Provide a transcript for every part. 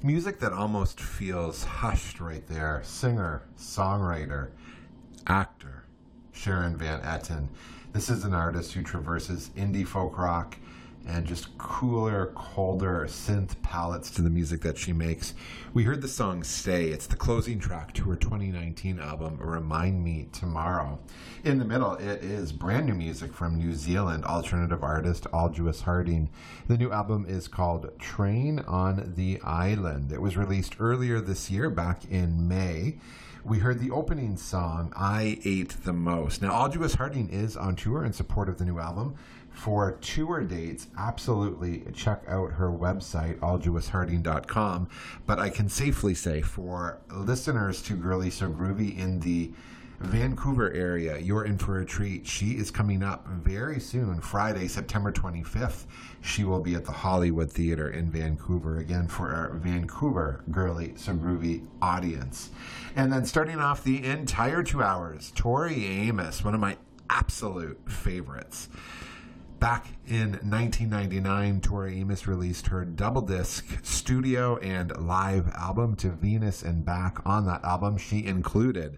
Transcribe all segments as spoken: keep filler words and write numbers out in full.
Music that almost feels hushed right there. Singer, songwriter, actor, Sharon Van Etten. This is an artist who traverses indie folk rock and just cooler, colder synth palettes to the music that she makes. We heard the song Stay. It's the closing track to her twenty nineteen album, Remind Me Tomorrow. In the middle, it is brand new music from New Zealand alternative artist Aldous Harding. The new album is called Train on the Island. It was released earlier this year, back in May. We heard the opening song, I Ate the Most. Now, Aldous Harding is on tour in support of the new album. For tour dates, absolutely check out her website, aldous harding dot com. But I can safely say, for listeners to Girly So Groovy in the Vancouver area, you're in for a treat. She is coming up very soon, Friday, September twenty-fifth. She will be at the Hollywood Theatre in Vancouver, again, for our Vancouver Girly So Groovy audience. And then starting off the entire two hours, Tori Amos, one of my absolute favorites. Back in nineteen ninety-nine, Tori Amos released her double disc studio and live album, To Venus and Back. On that album, she included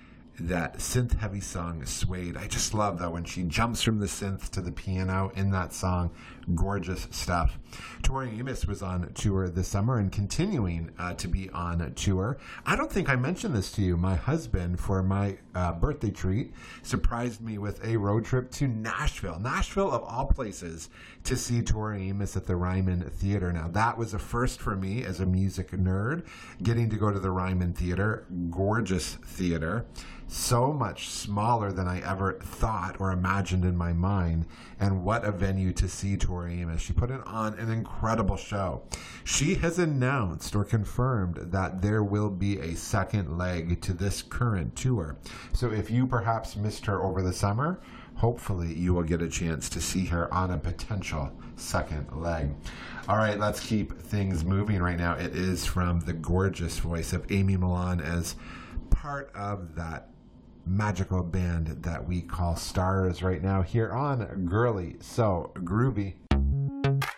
that synth-heavy song, Suede. I just love that when she jumps from the synth to the piano in that song. Gorgeous stuff. Tori Amos was on tour this summer and continuing uh, to be on tour. I don't think I mentioned this to you. My husband, for my uh, birthday treat, surprised me with a road trip to Nashville. Nashville, of all places, to see Tori Amos at the Ryman Theater. Now, that was a first for me as a music nerd, getting to go to the Ryman Theater. Gorgeous theater. So much smaller than I ever thought or imagined in my mind. And what a venue to see Tori Amos. She put it on an incredible show. She has announced or confirmed that there will be a second leg to this current tour. So if you perhaps missed her over the summer, hopefully you will get a chance to see her on a potential second leg. All right, let's keep things moving right now. It is from the gorgeous voice of Amy Millan as part of that magical band that we call Stars right now here on Girly So Groovy.